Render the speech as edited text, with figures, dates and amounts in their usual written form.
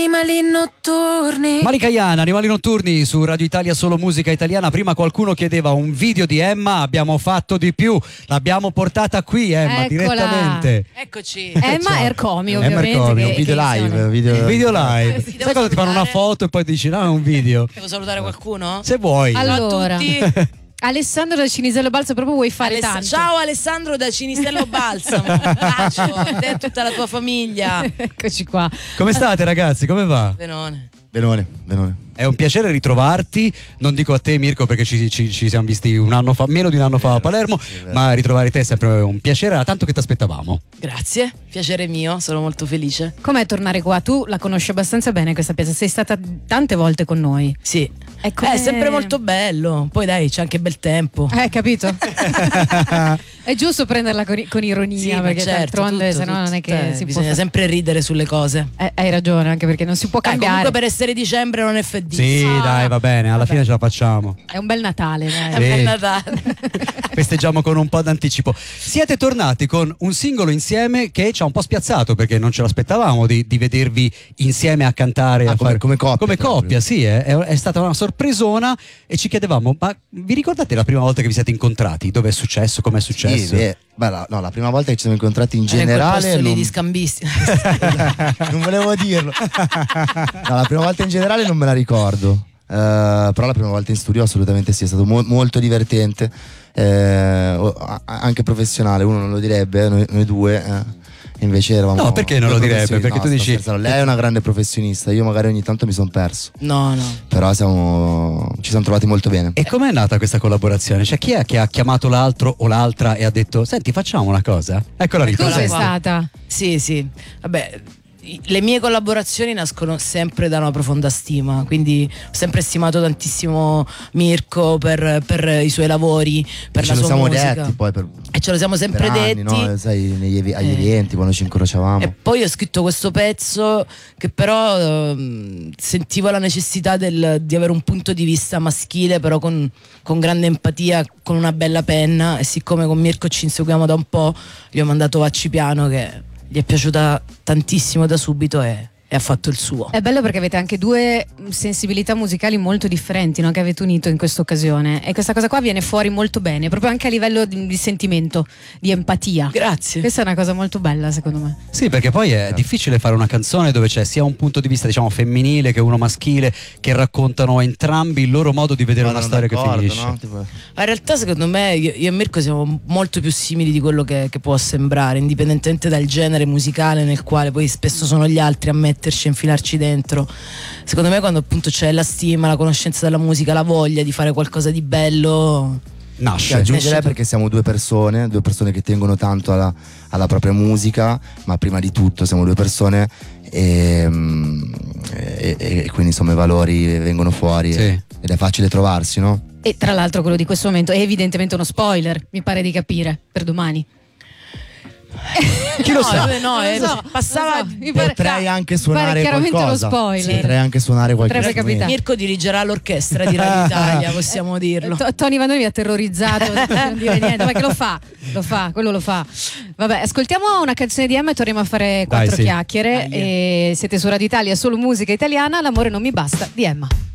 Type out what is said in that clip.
Animali notturni. Malika Ayane, Animali notturni su Radio Italia, solo musica italiana. Prima qualcuno chiedeva un video di Emma, abbiamo fatto di più, l'abbiamo portata qui Emma. Eccola. Direttamente. Eccoci. Emma Ercomi, ovviamente. Emma Ercomi, un video live. Video live. Sì, Sai quando ti fanno una foto e poi dici no, è un video? Devo salutare qualcuno? Se vuoi. Allora, Ciao a tutti. Alessandro da Cinisello Balsa, proprio vuoi fare tanto? Ciao Alessandro da Cinisello Balsamo. Un bacio a te e tutta la tua famiglia. Eccoci qua. Come state ragazzi? Come va? Benone. Benone. È un piacere ritrovarti, non dico a te Mirko perché ci siamo visti un anno fa, meno di un anno fa a Palermo, ma ritrovare te è sempre un piacere, era tanto che ti aspettavamo. Grazie, piacere mio, sono molto felice. Com'è tornare qua? Tu la conosci abbastanza bene questa piazza, sei stata tante volte con noi. Sì. Ecco, È sempre molto bello. Poi dai, c'è anche bel tempo. Capito? È giusto prenderla con ironia, Sì, ma perché certo, d'altronde tutto, se no non è che si bisogna può sempre ridere sulle cose. Hai ragione, anche perché non si può cambiare. Comunque per essere dicembre non è FD. Sì, dai, va bene, alla fine ce la facciamo. È un bel Natale, dai. È Sì. bel Natale. Festeggiamo con un po' d'anticipo. Siete tornati con un singolo insieme che ci ha un po' spiazzato perché non ce l'aspettavamo di vedervi insieme a cantare. A come coppia, Come proprio. coppia, sì, è stata una sorpresona e ci chiedevamo, ma vi ricordate la prima volta che vi siete incontrati? Dove è successo? Com'è successo? Sì, la prima volta che ci siamo incontrati in Era in quel generale posto lì di scambisti. non volevo dirlo. No, la prima volta in generale non me la ricordo. Però la prima volta in studio assolutamente sì, è stato molto divertente, anche professionale, uno non lo direbbe, noi due invece eravamo. No, perché non lo direbbe? Perché tu dici lei è una grande professionista, io magari ogni tanto mi sono perso, No. però ci siamo trovati molto bene. e com'è nata questa collaborazione? Cioè chi è che ha chiamato l'altro o l'altra e ha detto senti facciamo una cosa? Eccola lì. Tu Eccola sei qua. stata? Sì. Vabbè, le mie collaborazioni nascono sempre da una profonda stima, quindi ho sempre stimato tantissimo Mirko per i suoi lavori, per Ce la lo sua siamo musica. detti poi E ce lo siamo sempre per anni, detti. no? Sai, agli eventi quando ci incrociavamo. E poi ho scritto questo pezzo che però sentivo la necessità di avere un punto di vista maschile, però con grande empatia, con una bella penna, e siccome con Mirko ci inseguiamo da un po', gli ho mandato Vacci Piano, che gli è piaciuta tantissimo da subito e ha fatto il suo. È bello perché avete anche due sensibilità musicali molto differenti, no? Che avete unito in questa occasione, e questa cosa qua viene fuori molto bene, proprio anche a livello di sentimento, di empatia. Grazie. Questa è una cosa molto bella, secondo me. Sì, perché poi è difficile fare una canzone dove c'è sia un punto di vista diciamo femminile che uno maschile, che raccontano entrambi il loro modo di vedere una storia che finisce. No? Tipo... Ma in realtà secondo me io e Mirko siamo molto più simili di quello che può sembrare, indipendentemente dal genere musicale nel quale poi spesso sono gli altri a metterci e infilarci dentro. Secondo me quando appunto c'è la stima, la conoscenza della musica, la voglia di fare qualcosa di bello, Nasce. Aggiungerei perché siamo due persone che tengono tanto alla propria musica, ma prima di tutto siamo due persone e quindi insomma i valori vengono fuori, Sì. ed è facile trovarsi, no? E tra l'altro quello di questo momento è evidentemente uno spoiler, mi pare di capire, per domani. Chi lo sa? Passava. Mi pare- Potrei anche mi pare suonare chiaramente qualcosa. lo spoiler. Potrei anche suonare qualche Potrebbe strumento. capitare. Mirko dirigerà l'orchestra di Radio Italia, possiamo dirlo. Tony Vanoni mi ha terrorizzato per non dire niente, ma che lo fa, quello lo fa. Vabbè, ascoltiamo una canzone di Emma e torniamo a fare quattro sì. chiacchiere. E siete su Radio Italia, solo musica italiana, l'amore non mi basta di Emma.